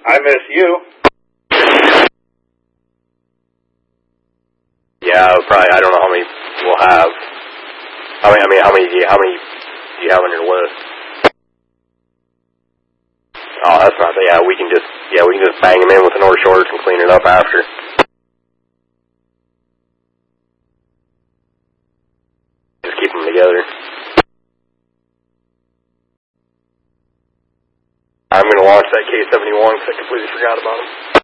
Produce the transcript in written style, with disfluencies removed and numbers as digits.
I miss you. Yeah, probably. I don't know how many we'll have. How many do you have on your list? Oh, that's not. Yeah, we can just bang them in with the North Shorts and clean it up after. Just keep them together. I'm gonna launch that K-71 because I completely forgot about them.